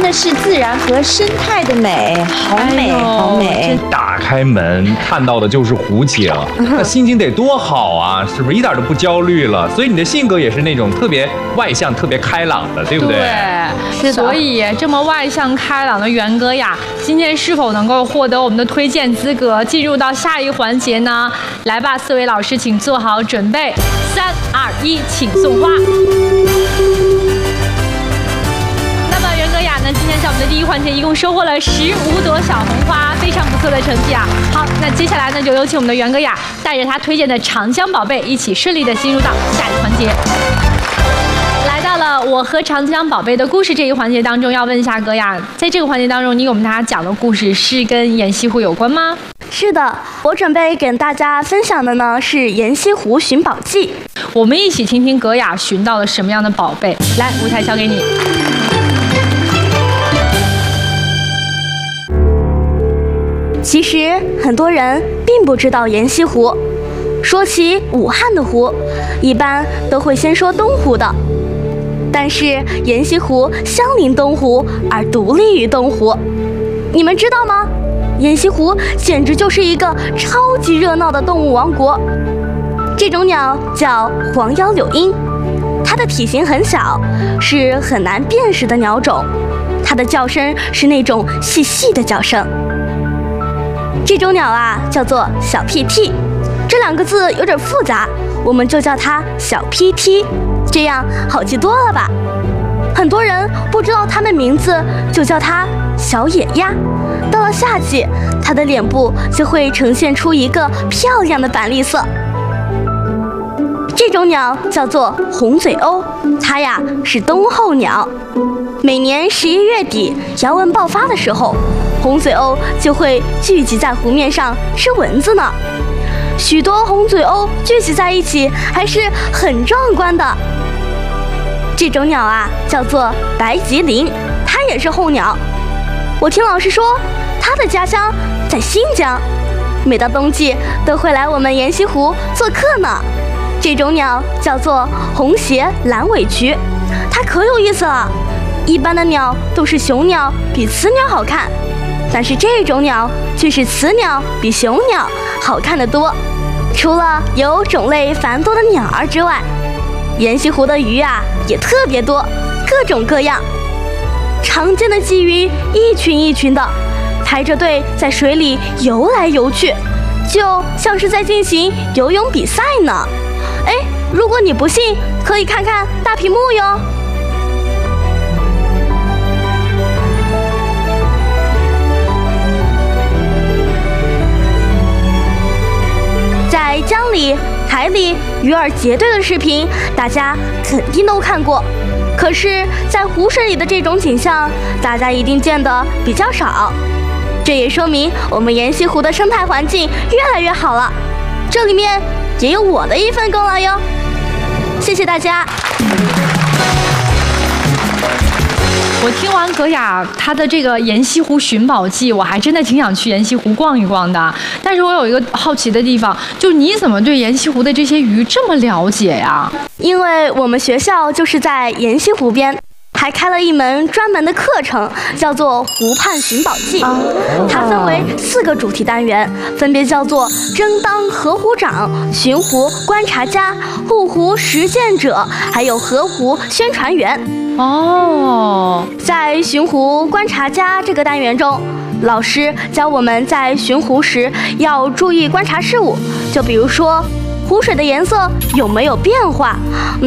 的是自然和生态的美，好美，好美。 打开门看到的就是湖景，那心情得多好啊，是不是一点都不焦虑了？所以你的性格也是那种特别外向、特别开朗的，对不对？ 对，是的。所以这么外向开朗的元哥呀，今天是否能够获得我们的推荐资格，进入到下一个环节呢？来吧，4位老师，请做好准备，3、2、1，请送花。那么元哥呀呢，今天在我们的第一环节一共收获了15朵小红花，非常不错的成绩啊。好，那接下来呢，就有请我们的元哥呀，带着他推荐的长江宝贝，一起顺利的进入到下一个环节。来到了我和长江宝贝的故事这一环节当中，要问一下哥呀，在这个环节当中，你给我们大家讲的故事是跟延禧湖有关吗？ 是的，我准备跟大家分享的呢是《延禧湖寻宝记》。 我们一起听听格雅寻到了什么样的宝贝。来，舞台交给你。 其实很多人并不知道延禧湖。说起武汉的湖，一般都会先说东湖的。但是延禧湖相邻东湖，而独立于东湖。你们知道吗？延禧湖简直就是一个超级热闹的动物王国。这种鸟叫黄腰柳莺，它的体型很小，是很难辨识的鸟种。它的叫声是那种细细的叫声。这种鸟啊，叫做小屁屁，这2个字有点复杂，我们就叫它小 PT， 这样好记多了吧？很多人不知道它们名字，就叫它小野鸭。到了夏季，它的脸部就会呈现出一个漂亮的板栗色。这种鸟叫做红嘴鸥，它呀是冬候鸟。每年11月底遥蚊爆发的时候，红嘴鸥就会聚集在湖面上吃蚊子呢。许多红嘴鸥聚集在一起，还是很壮观的。这种鸟啊叫做白吉林，它也是候鸟。我听老师说，它的家乡在新疆，每到冬季都会来我们延禧湖做客呢。这种鸟叫做红鞋蓝尾菊，它可有意思了。一般的鸟都是雄鸟比雌鸟好看，但是这种鸟却是雌鸟比雄鸟好看得多。除了有种类繁多的鸟儿之外，延禧湖的鱼啊也特别多，各种各样。常见的鲫鱼一群一群的排着队在水里游来游去，就像是在进行游泳比赛呢。哎，如果你不信，可以看看大屏幕哟。在江里、海里鱼儿结队的视频，大家肯定都看过。可是，在湖水里的这种景象，大家一定见得比较少。这也说明我们延禧湖的生态环境越来越好了。这里面也有我的一份功劳哟。谢谢大家。 我听完格雅她的这个延禧湖寻宝记，我还真的挺想去延禧湖逛一逛的。但是我有一个好奇的地方，就你怎么对延禧湖的这些鱼这么了解呀？ 因为我们学校就是在延禧湖边，还开了一门专门的课程，叫做湖畔寻宝记。它分为4个主题单元，分别叫做争当河湖长、寻湖观察家、护湖实践者，还有河湖宣传员。在寻湖观察家这个单元中，老师教我们在寻湖时要注意观察事物，就比如说湖水的颜色有没有变化，